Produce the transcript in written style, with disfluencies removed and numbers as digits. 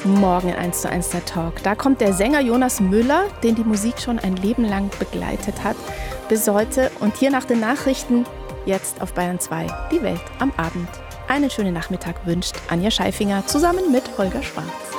Morgen in 1:1 der Talk. Da kommt der Sänger Jonas Müller, den die Musik schon ein Leben lang begleitet hat, bis heute. Und hier nach den Nachrichten, jetzt auf Bayern 2, die Welt am Abend. Einen schönen Nachmittag wünscht Anja Scheifinger zusammen mit Holger Schwarz.